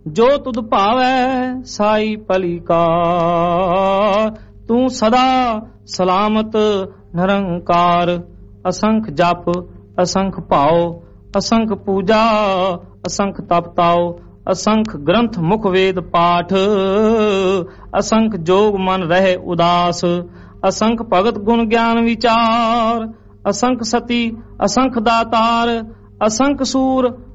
जो तुद भावै साई पलीकार। तू सदा सलामत निरंकार। असंख जप असंख भाव असंख पूजा असंख तप ताओ। असंख ग्रंथ मुख वेद पाठ असंख जोग मन रहे उदास। असंख भगत गुण ज्ञान विचार असंख सती असंख दातार। असंख सूर